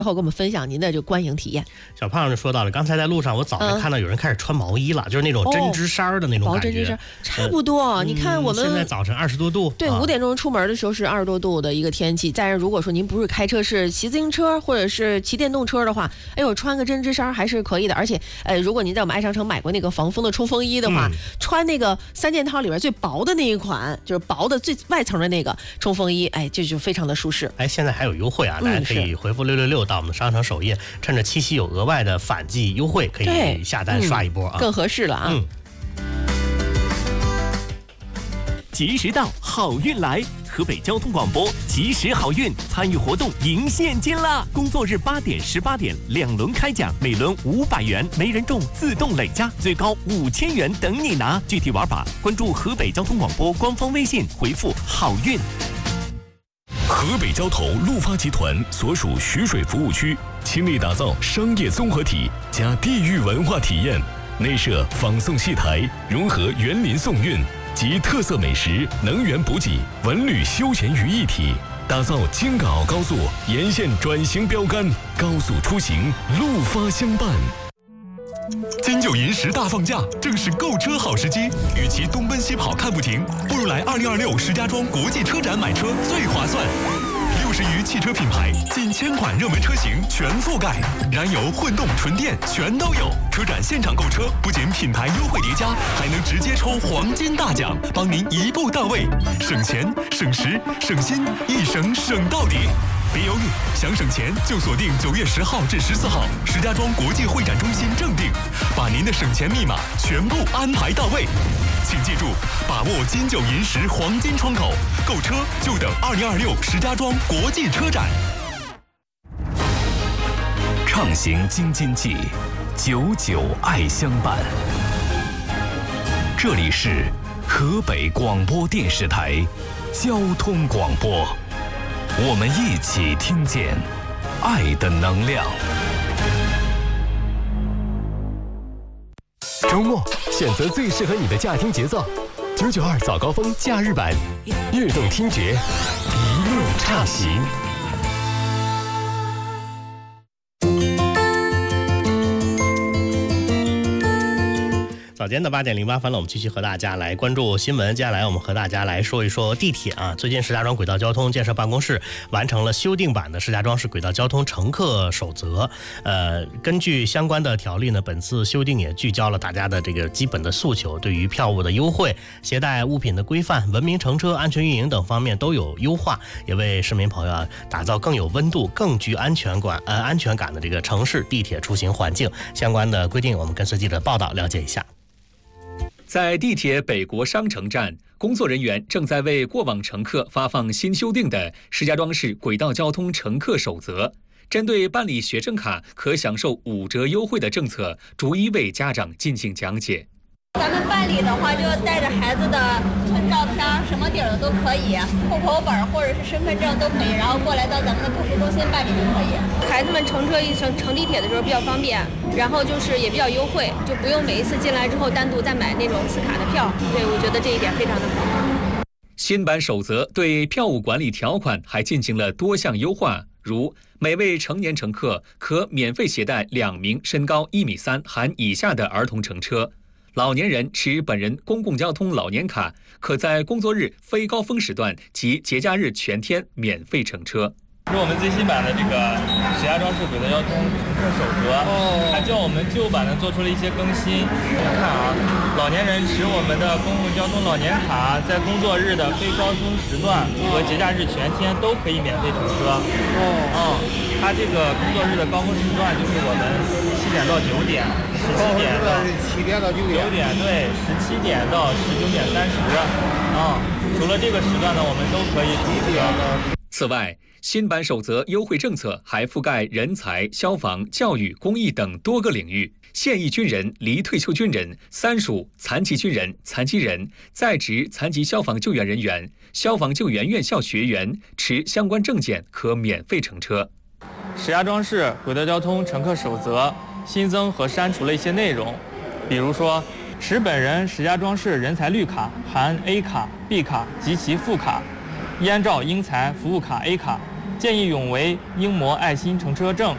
后跟我们分享您的这个观影体验。 小胖就说到了，刚才在路上我早就看到有人开始穿毛衣了，就是那种针织衫的那种感觉。 薄针织衫差不多，你看我们现在早晨20多度， 对，5点钟出门的时候是20多度的一个天气。再如果说您不是开车，是骑自行车或者是骑电动车的话，哎呦，穿个针织衫还是可以的。而且，如果您在我们爱商城买过那个防风的冲锋衣的话，穿那个3件套里边最薄的那一款，就是薄的最外层的那个冲锋衣，哎，这就非常的舒适。 哎，现在还有优惠啊，大家可以回复666到我们商城首页，趁着七夕有额外的反季优惠，可以下单刷一波啊， 更合适了啊。 及时到，好运来！河北交通广播及时好运参与活动赢现金啦！工作日8点、18点2轮开奖，每轮500元，没人中自动累加，最高5000元等你拿。具体玩法关注河北交通广播官方微信，回复好运。 河北交投陆发集团所属徐水服务区，倾力打造商业综合体加地域文化体验，内设仿宋戏台，融合园林宋韵及特色美食、能源补给、文旅休闲于一体，打造京港澳高速沿线转型标杆，高速出行陆发相伴。金九银10大放假，正是购车好时机。与其东奔西跑看不停，不如来2026石家庄国际车展买车最划算。60余汽车品牌，近1000款热门车型全覆盖，燃油、混动、纯电全都有。车展现场购车，不仅品牌优惠叠加，还能直接抽黄金大奖，帮您一步到位，省钱、省时、省心，一省省到底。别犹豫，想省钱就锁定9月10号至14号石家庄国际会展中心正定，把您的省钱密码全部安排到位。请记住，把握金九银10黄金窗口，购车就等2026石家庄国际车展。畅行京津冀，久久爱相伴。这里是河北广播电视台交通广播，我们一起听见爱的能量。周末选择最适合你的驾听节奏，992早高峰假日版，悦动听觉，一路畅行。 早间的8点08分了，我们继续和大家来关注新闻。接下来我们和大家来说一说地铁啊。最近石家庄轨道交通建设办公室完成了修订版的石家庄市轨道交通乘客守则。根据相关的条例呢，本次修订也聚焦了大家的这个基本的诉求，对于票务的优惠、携带物品的规范、文明乘车、安全运营等方面都有优化，也为市民朋友打造更有温度、更具安全感的这个城市地铁出行环境。相关的规定，我们跟随记者报道了解一下。 在地铁北国商城站，工作人员正在为过往乘客发放新修订的石家庄市轨道交通乘客守则。针对办理学生卡可享受5折优惠的政策，逐一为家长进行讲解。 咱们办理的话，就带着孩子的存照片，什么底儿的都可以，户口本或者是身份证都可以，然后过来到咱们的客服中心办理就可以。 孩子们乘地铁的时候比较方便，然后就是也比较优惠，就不用每一次进来之后单独再买那种次卡的票。对，我觉得这一点非常的好。 新版守则对票务管理条款还进行了多项优化，如每位成年乘客可免费携带2名身高1.3米含以下的儿童乘车。老年人持本人公共交通老年卡，可在工作日非高峰时段及节假日全天免费乘车。 是我们最新版的这个石家庄市轨道交通乘客守则，它较我们旧版呢做出了一些更新。你看啊，老年人持我们的公共交通老年卡，在工作日的非高峰时段和节假日全天都可以免费乘车。它这个工作日的高峰时段就是我们7点到9点，17点到7点到9点，对，17点到19点30。除了这个时段呢，我们都可以乘车。 此外，新版守则优惠政策还覆盖人才、消防、教育、公益等多个领域。现役军人、离退休军人、3属残疾军人、残疾人、在职残疾消防救援人员、消防救援院校学员持相关证件可免费乘车。 石家庄市轨道交通乘客守则新增和删除了一些内容，比如说，持本人石家庄市人才绿卡含 A 卡、B 卡及其副卡，燕赵英才服务卡 A 卡，见义勇为英模爱心乘车证